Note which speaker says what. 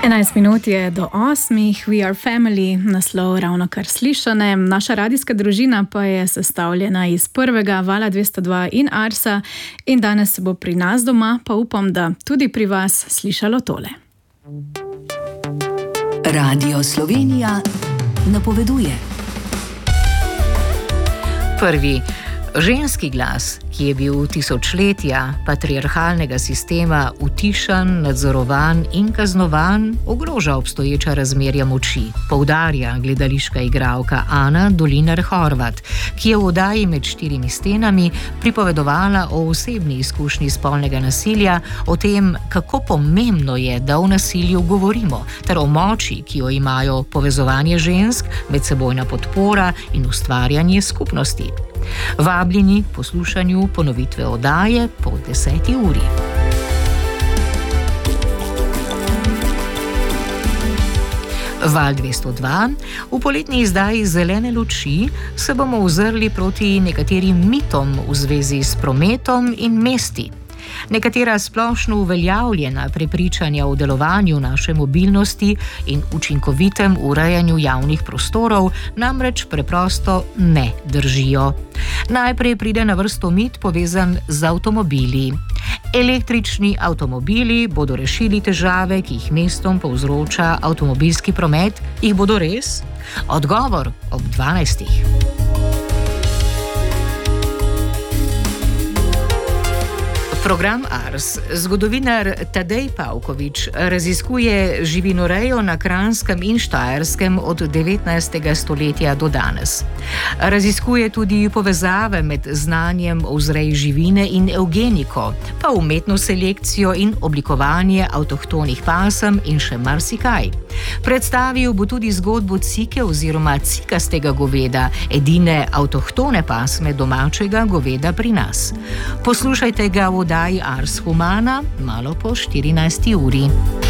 Speaker 1: 11 minut je do 8, We are family, naslov ravno kar slišane. Naša radijska družina pa je sestavljena iz prvega Vala 202 in Arsa in danes se bo pri nas doma, pa upam, da tudi pri vas, slišalo tole.
Speaker 2: Radio Slovenija napoveduje.
Speaker 3: Prvi ženski glas, ki je bil tisočletja patriarhalnega sistema utišan, nadzorovan in kaznovan, ogroža obstoječa razmerja moči, poudarja gledališka igralka Ana Dolinar-Horvat, ki je v oddaji Med štirimi stenami pripovedovala o osebni izkušnji spolnega nasilja, o tem, kako pomembno je, da o nasilju govorimo, ter o moči, ki jo imajo povezovanje žensk, medsebojna podpora in ustvarjanje skupnosti. Vabljeni k poslušanju ponovitve oddaje po 10. uri. Val 202. V poletni izdaji Zelene luči se bomo ozrli proti nekaterim mitom v zvezi s prometom in mesti. Nekatera splošno uveljavljena prepričanja o delovanju naše mobilnosti in učinkovitem urejanju javnih prostorov namreč preprosto ne držijo. Najprej pride na vrsto mit povezan z avtomobili. Električni avtomobili bodo rešili težave, ki jih mestom povzroča avtomobilski promet. Jih bodo res? Odgovor ob 12. Program Ars. Zgodovinar Tadej Pavković raziskuje živinorejo na Kranjskem in Štajerskem od 19. stoletja do danes. Raziskuje tudi povezave med znanjem o vzreji živine in evgeniko, pa umetno selekcijo in oblikovanje avtohtonih pasem in še marsikaj. Predstavil bo tudi zgodbo cike oziroma cikastega goveda, edine avtohtone pasme domačega goveda pri nas. Poslušajte ga v oddaji Ars Humana malo po 14. uri.